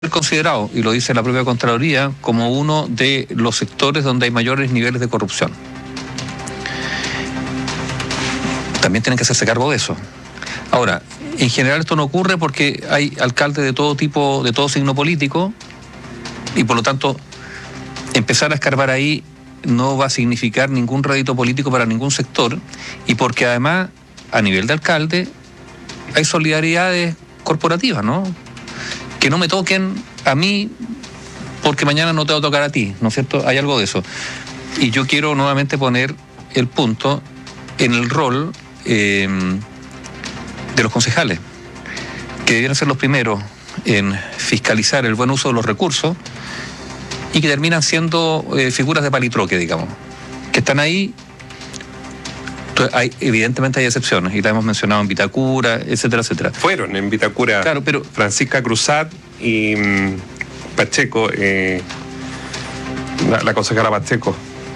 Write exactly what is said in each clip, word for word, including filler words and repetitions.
considerado, y lo dice la propia Contraloría, como uno de los sectores donde hay mayores niveles de corrupción. También tienen que hacerse cargo de eso. Ahora, en general esto no ocurre porque hay alcaldes de todo tipo, de todo signo político, y por lo tanto empezar a escarbar ahí no va a significar ningún rédito político para ningún sector, y porque además a nivel de alcalde hay solidaridades corporativas, ¿no? Que no me toquen a mí porque mañana no te va a tocar a ti, ¿no es cierto? Hay algo de eso. Y yo quiero nuevamente poner el punto en el rol eh, de los concejales, que debieran ser los primeros en fiscalizar el buen uso de los recursos y que terminan siendo eh, figuras de palitroque, digamos, que están ahí. Hay, evidentemente hay excepciones, y la hemos mencionado en Vitacura, etcétera, etcétera. Fueron en Vitacura, claro, pero Francisca Cruzat y um, Pacheco, eh, la, la consejera Pacheco.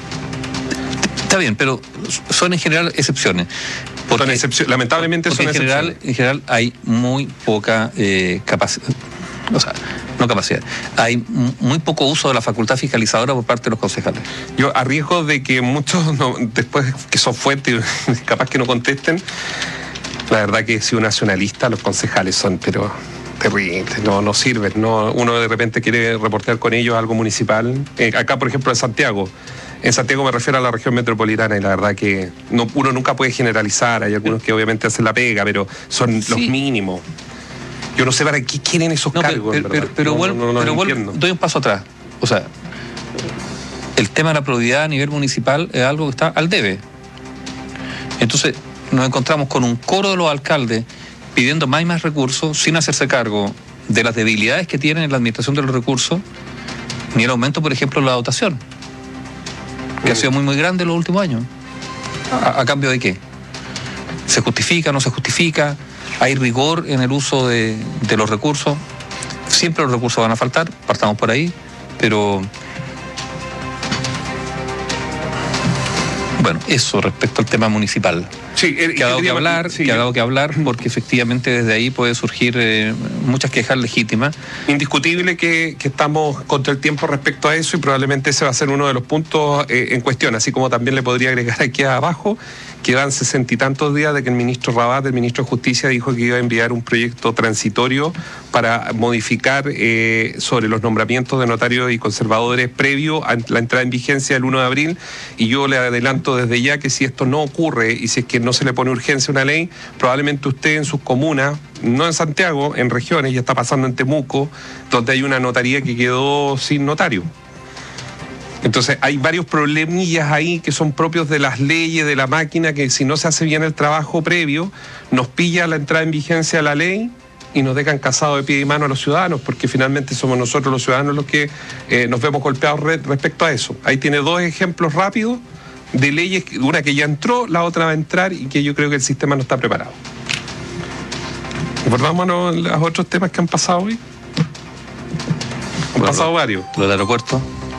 Está bien, pero son en general excepciones. Son excepciones, lamentablemente son en general, excepciones. En general hay muy poca eh, capacidad, o sea, no capacidad, hay muy poco uso de la facultad fiscalizadora por parte de los concejales. Yo a riesgo de que muchos, no, después que son fuertes, capaz que no contesten, la verdad que si un nacionalista, los concejales son, pero terribles, no, no sirven, no, uno de repente quiere reportear con ellos algo municipal. Eh, acá, por ejemplo, en Santiago, en Santiago me refiero a la región metropolitana, y la verdad que no, uno nunca puede generalizar, hay algunos que obviamente hacen la pega, pero son sí. los mínimos. Yo no sé para qué quieren esos no, cargos, pero, pero, pero, no, vuelvo, no, no, no pero vuelvo, doy un paso atrás. O sea, el tema de la probidad a nivel municipal es algo que está al debe. Entonces, nos encontramos con un coro de los alcaldes pidiendo más y más recursos sin hacerse cargo de las debilidades que tienen en la administración de los recursos, ni el aumento, por ejemplo, de la dotación, que mm. ha sido muy, muy grande en los últimos años. ¿A, a cambio de qué? ¿Se justifica, no se justifica? ¿Hay rigor en el uso de, de los recursos? Siempre los recursos van a faltar, partamos por ahí, pero bueno, eso respecto al tema municipal. Sí, que ha dado que hablar, sí. que ha dado que hablar, porque efectivamente desde ahí puede surgir eh, muchas quejas legítimas. Indiscutible que, que estamos contra el tiempo respecto a eso, y probablemente ese va a ser uno de los puntos eh, en cuestión, así como también le podría agregar aquí abajo que van sesenta y tantos días de que el ministro Rabat, el ministro de Justicia, dijo que iba a enviar un proyecto transitorio para modificar eh, sobre los nombramientos de notarios y conservadores previo a la entrada en vigencia el uno de abril, y yo le adelanto desde ya que si esto no ocurre y si es que no se le pone urgencia a una ley, probablemente usted en sus comunas, no en Santiago, en regiones, ya está pasando en Temuco, donde hay una notaría que quedó sin notario. Entonces hay varios problemillas ahí que son propios de las leyes, de la máquina, que si no se hace bien el trabajo previo, nos pilla la entrada en vigencia de la ley y nos dejan casados de pie y mano a los ciudadanos, porque finalmente somos nosotros los ciudadanos los que eh, nos vemos golpeados re respecto a eso. Ahí tiene dos ejemplos rápidos de leyes, una que ya entró, la otra va a entrar, y que yo creo que el sistema no está preparado. Volvámonos a los otros temas que han pasado hoy. Han bueno, pasado varios. Lo del aeropuerto.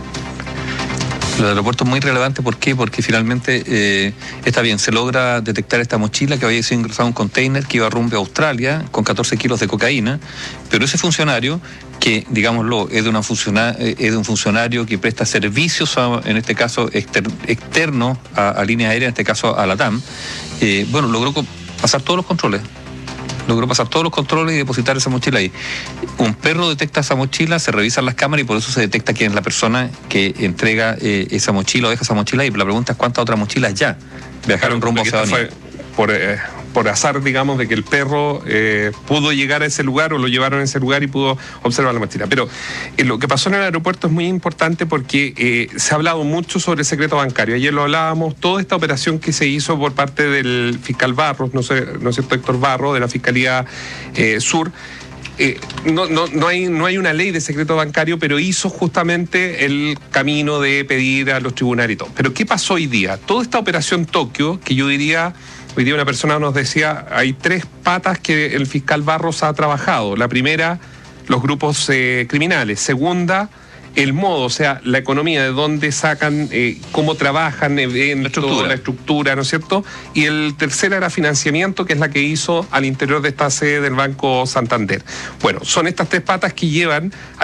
Lo del aeropuerto es muy relevante, ¿por qué? Porque finalmente eh, está bien, se logra detectar esta mochila que había sido ingresada a un container que iba rumbo a Australia con catorce kilos de cocaína, pero ese funcionario, que digámoslo, es de, una funciona, es de un funcionario que presta servicios, a, en este caso exter, externos a, a líneas aéreas, en este caso a LATAM, eh, bueno, logró pasar todos los controles. Logró pasar todos los controles y depositar esa mochila ahí. Un perro detecta esa mochila, se revisan las cámaras y por eso se detecta quién es la persona que entrega eh, esa mochila o deja esa mochila ahí. Pero la pregunta es cuántas otras mochilas ya viajaron rumbo a Oceanía. Por, eh, por azar, digamos, de que el perro eh, pudo llegar a ese lugar o lo llevaron a ese lugar y pudo observar la mochila. Pero eh, lo que pasó en el aeropuerto es muy importante porque eh, se ha hablado mucho sobre el secreto bancario. Ayer lo hablábamos, toda esta operación que se hizo por parte del fiscal Barros, no sé, no es cierto, Héctor Barros, de la Fiscalía eh, Sur. Eh, no, no, no, hay, no hay una ley de secreto bancario, pero hizo justamente el camino de pedir a los tribunales y todo. Pero ¿qué pasó hoy día? Toda esta operación Tokio, que yo diría... Hoy día una persona nos decía, hay tres patas que el fiscal Barros ha trabajado. La primera, los grupos eh, criminales. Segunda, el modo, o sea, la economía, de dónde sacan, eh, cómo trabajan, eventos, La estructura. la estructura, ¿no es cierto? Y el tercero era financiamiento, que es la que hizo al interior de esta sede del Banco Santander. Bueno, son estas tres patas que llevan a